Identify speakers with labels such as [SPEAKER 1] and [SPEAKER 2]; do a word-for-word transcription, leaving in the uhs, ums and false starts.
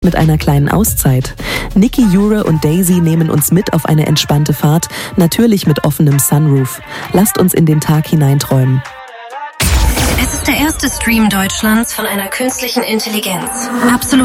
[SPEAKER 1] Mit einer kleinen Auszeit. Niki, Jure und Daisy nehmen uns mit auf eine entspannte Fahrt, natürlich mit offenem Sunroof. Lasst uns in den Tag hineinträumen.
[SPEAKER 2] Es ist der erste Stream Deutschlands von einer künstlichen Intelligenz. Absolut